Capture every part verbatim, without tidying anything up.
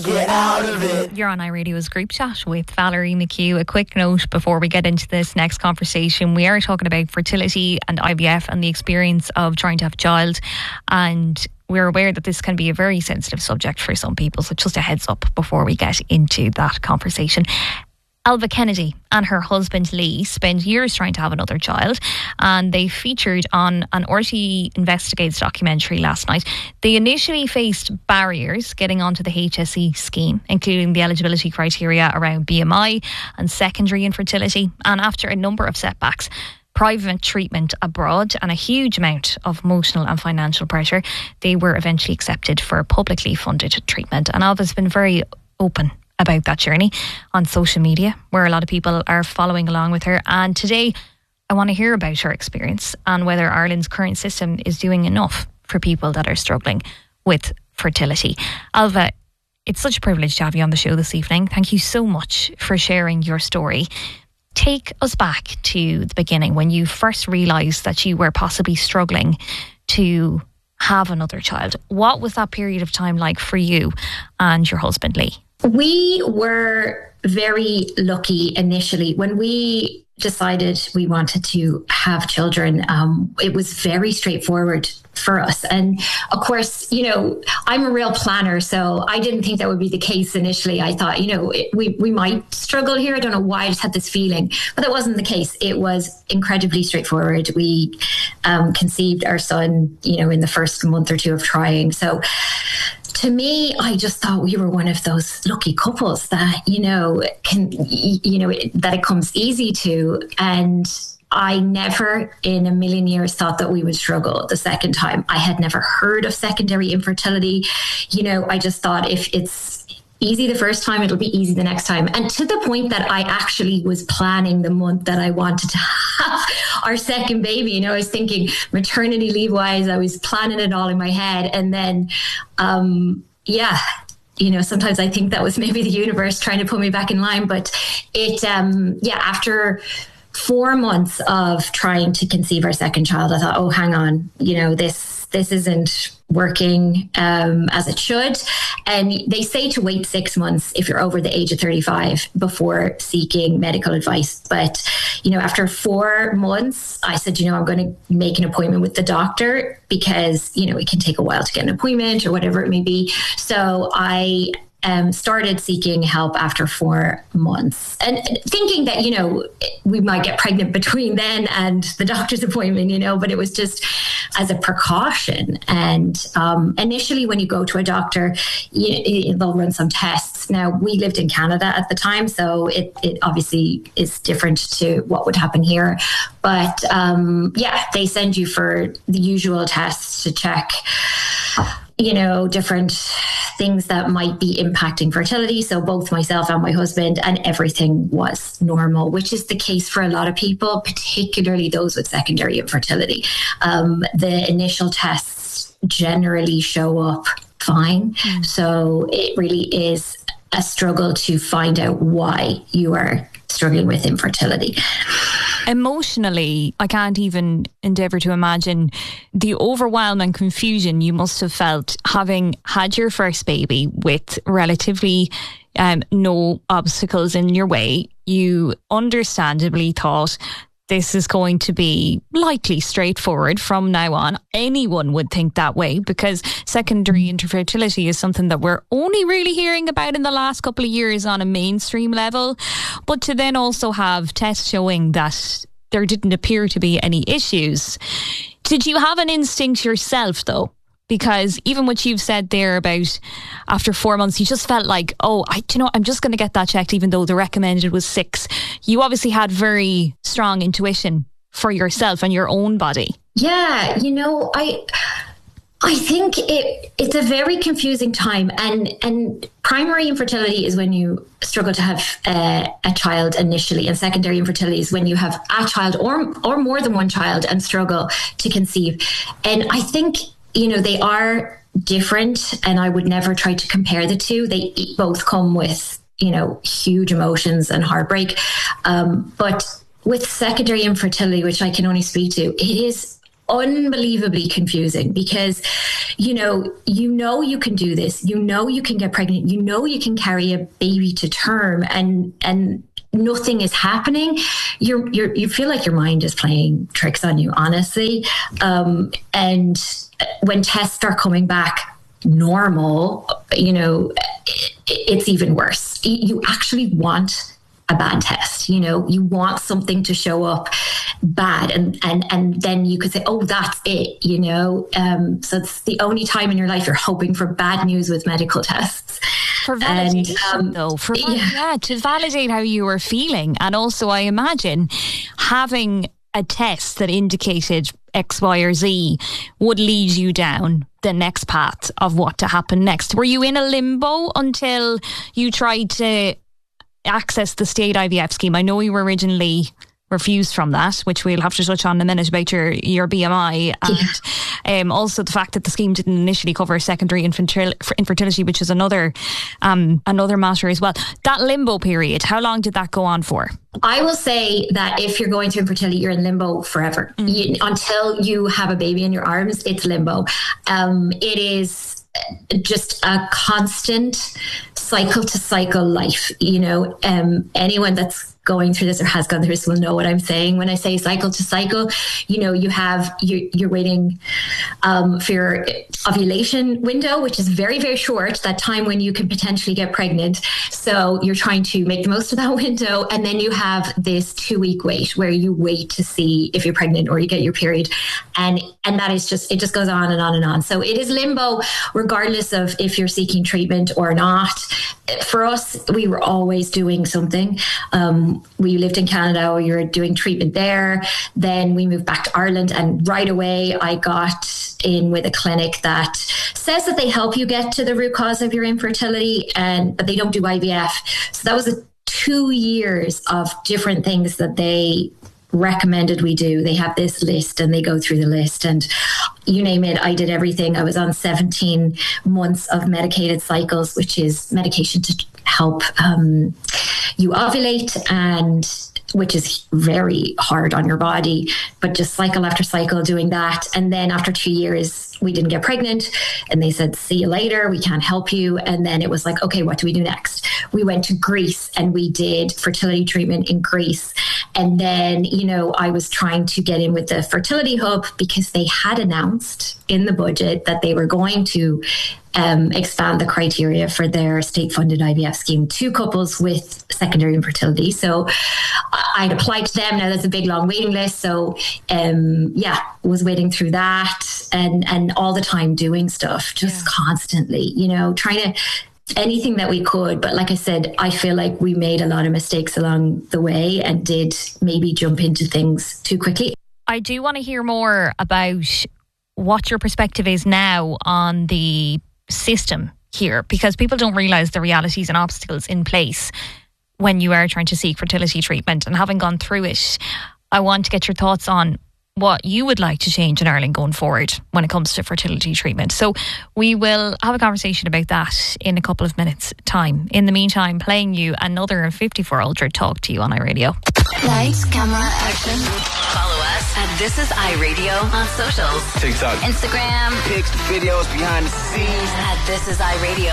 get out of it. You're on iRadio's group chat with Valerie McHugh. A quick note before we get into this next conversation. We are talking about fertility and I V F and the experience of trying to have a child. And we're aware that this can be a very sensitive subject for some people. So just a heads up before we get into that conversation. Ailbhe Kennedy and her husband Lee spent years trying to have another child, and they featured on an R T E Investigates documentary last night. They initially faced barriers getting onto the H S E scheme, including the eligibility criteria around B M I and secondary infertility, and after a number of setbacks, private treatment abroad and a huge amount of emotional and financial pressure, they were eventually accepted for publicly funded treatment. And Ailbhe's been very open about that journey on social media, where a lot of people are following along with her. And today I want to hear about her experience and whether Ireland's current system is doing enough for people that are struggling with fertility. Ailbhe, it's such a privilege to have you on the show this evening. Thank you so much for sharing your story. Take us back to the beginning, when you first realised that you were possibly struggling to have another child. What was that period of time like for you and your husband Lee? We were very lucky initially. When we decided we wanted to have children, um, it was very straightforward for us. And of course, you know, I'm a real planner, so I didn't think that would be the case initially. I thought, you know, it, we, we might struggle here. I don't know why I just had this feeling, but that wasn't the case. It was incredibly straightforward. We um, conceived our son, you know, in the first month or two of trying. So to me, I just thought we were one of those lucky couples that, you know, can, you know, that it comes easy to. And I never in a million years thought that we would struggle the second time. I had never heard of secondary infertility. You know, I just thought if it's easy the first time, it'll be easy the next time. And to the point that I actually was planning the month that I wanted to have our second baby. You know, I was thinking maternity leave wise, I was planning it all in my head. And then, um, yeah, you know, sometimes I think that was maybe the universe trying to put me back in line. But it, um, yeah, after four months of trying to conceive our second child, I thought, oh, hang on, you know, this, this isn't working um, as it should. And they say to wait six months if you're over the age of thirty-five before seeking medical advice. But, you know, after four months, I said, you know, I'm going to make an appointment with the doctor because, you know, it can take a while to get an appointment or whatever it may be. So I Um, started seeking help after four months and thinking that, you know, we might get pregnant between then and the doctor's appointment, you know, but it was just as a precaution. And um, initially when you go to a doctor, you, you, they'll run some tests. Now, we lived in Canada at the time, so it, it obviously is different to what would happen here. But um, yeah, they send you for the usual tests to check, you know, different things that might be impacting fertility. So both myself and my husband, and everything was normal, which is the case for a lot of people, particularly those with secondary infertility. Um, the initial tests generally show up fine. Mm. So it really is a struggle to find out why you are struggling with infertility. Emotionally, I can't even endeavour to imagine the overwhelm and confusion you must have felt having had your first baby with relatively um, no obstacles in your way. You understandably thought this is going to be likely straightforward from now on. Anyone would think that way, because secondary infertility is something that we're only really hearing about in the last couple of years on a mainstream level. But to then also have tests showing that there didn't appear to be any issues. Did you have an instinct yourself, though? Because even what you've said there about after four months, you just felt like, oh, I, do you know, I'm just going to get that checked, even though the recommended was six. You obviously had very strong intuition for yourself and your own body. Yeah, you know, I I think it it's a very confusing time. And, and primary infertility is when you struggle to have uh, a child initially, and secondary infertility is when you have a child or or more than one child and struggle to conceive. And I think, you know, they are different, and I would never try to compare the two. They both come with, you know, huge emotions and heartbreak. Um, but with secondary infertility, which I can only speak to, it is unbelievably confusing because, you know, you know you can do this, you know you can get pregnant, you know you can carry a baby to term, and and nothing is happening. You're you're you feel like your mind is playing tricks on you, honestly. Um, and when tests start coming back normal, you know, it, it's even worse. You actually want a bad test, you know, you want something to show up bad, and and and then you could say, oh, that's it, you know. Um so it's the only time in your life you're hoping for bad news with medical tests. For validation, and, um, though, for val- yeah. yeah, to validate how you were feeling, and also I imagine having a test that indicated X, Y, or Z would lead you down the next path of what to happen next. Were you in a limbo until you tried to access the state I V F scheme? I know you were originally refused from that, which we'll have to touch on in a minute about your, your B M I, and yeah. um, also the fact that the scheme didn't initially cover secondary infertil- infertility, which is another um, another matter as well. That limbo period, how long did that go on for? I will say that if you're going through infertility, you're in limbo forever. Mm. You, until you have a baby in your arms, it's limbo. Um, it is just a constant cycle to cycle life. You know, um, anyone that's going through this or has gone through this will know what I'm saying when I say cycle to cycle. You know, you have you're, you're waiting um, for your ovulation window, which is very, very short, that time when you can potentially get pregnant. So you're trying to make the most of that window. And then you have this two week wait where you wait to see if you're pregnant or you get your period. And, and that is just, it just goes on and on and on. So it is limbo, regardless of if you're seeking treatment or not. For us, we were always doing something. Um, we lived in Canada, we were doing treatment there. Then we moved back to Ireland, and right away I got in with a clinic that says that they help you get to the root cause of your infertility, and but they don't do I V F. So that was a two years of different things that they recommended we do. They have this list and they go through the list, and you name it, I did everything. I was on seventeen months of medicated cycles, which is medication to help um, you ovulate, and which is very hard on your body, but just cycle after cycle doing that. And then after two years, we didn't get pregnant, and they said, see you later, we can't help you. And then it was like, okay, what do we do next? We went to Greece and we did fertility treatment in Greece. And then, you know, I was trying to get in with the Fertility Hub because they had announced in the budget that they were going to um, expand the criteria for their state-funded I V F scheme to couples with secondary infertility. So I'd applied to them. Now there's a big long waiting list. So um, yeah, was waiting through that, and, and all the time doing stuff, just yeah. constantly, you know, trying to anything that we could. But like I said, I feel like we made a lot of mistakes along the way and did maybe jump into things too quickly. I do want to hear more about what your perspective is now on the system here, because people don't realise the realities and obstacles in place when you are trying to seek fertility treatment. And having gone through it, I want to get your thoughts on what you would like to change in Ireland going forward when it comes to fertility treatment. So we will have a conversation about that in a couple of minutes' time. In the meantime, playing you another fifty-four Ultra Talk to You on iRadio. Lights, camera, action. Follow us at This Is iRadio on socials. TikTok, Instagram, pics, videos, behind the scenes at This Is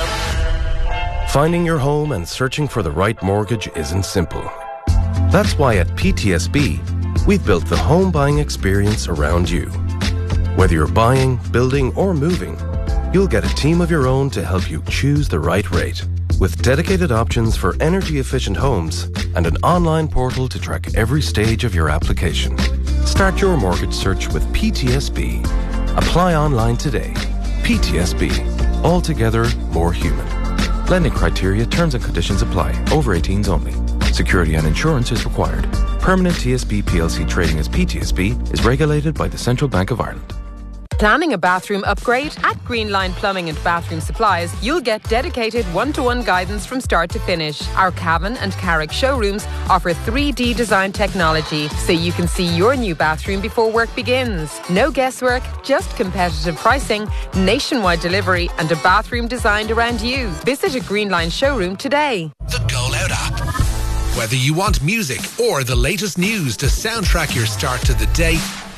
iRadio. Finding your home and searching for the right mortgage isn't simple. That's why at P T S B, we've built the home buying experience around you. Whether you're buying, building, or moving, you'll get a team of your own to help you choose the right rate, with dedicated options for energy-efficient homes and an online portal to track every stage of your application. Start your mortgage search with P T S B. Apply online today. P T S B. Altogether more human. Lending criteria, terms and conditions apply. Over eighteens only. Security and insurance is required. Permanent T S B P L C trading as P T S B is regulated by the Central Bank of Ireland. Planning a bathroom upgrade? At Greenline Plumbing and Bathroom Supplies, you'll get dedicated one-to-one guidance from start to finish. Our Cavan and Carrick showrooms offer three D design technology, so you can see your new bathroom before work begins. No guesswork, just competitive pricing, nationwide delivery, and a bathroom designed around you. Visit a Greenline showroom today. The Go Loud app. Whether you want music or the latest news to soundtrack your start to the day,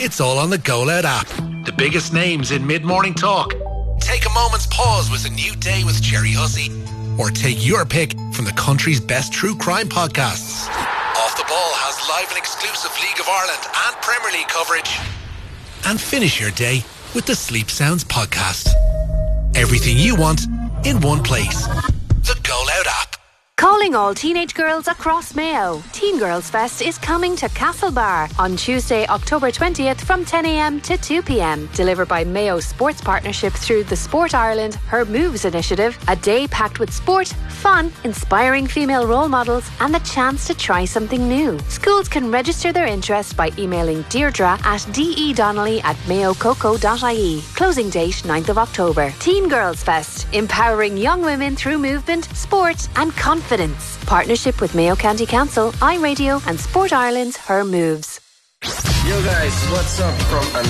It's all on the Go Loud app. The biggest names in mid-morning talk. Take a moment's pause with A New Day with Jerry Hussey. Or take your pick from the country's best true crime podcasts. Off the Ball has live and exclusive League of Ireland and Premier League coverage. And finish your day with the Sleep Sounds podcast. Everything you want in one place. The Go Loud app. Calling all teenage girls across Mayo. Teen Girls Fest is coming to Castlebar on Tuesday, October twentieth from ten a.m. to two p.m. Delivered by Mayo Sports Partnership through the Sport Ireland Her Moves initiative. A day packed with sport, fun, inspiring female role models and the chance to try something new. Schools can register their interest by emailing Deirdre at dedonnelly at mayococo dot I E. Closing date ninth of October. Teen Girls Fest. Empowering young women through movement, sport and confidence. Partnership with Mayo County Council, iRadio and Sport Ireland's Her Moves. Yo guys, what's up from